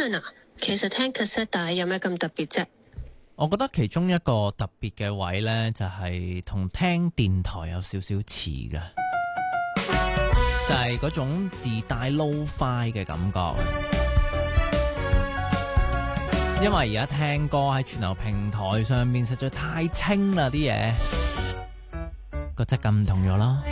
陣啊，其實聽 cassette 帶有咩咁特別啫？ 我覺得其中一個特別嘅位呢，就係同聽電台有少少似嘅，就係嗰種自帶 lo-fi 嘅感覺。因為而家聽歌喺串流平台上面實在太清啦，啲嘢個質感唔同咗啦。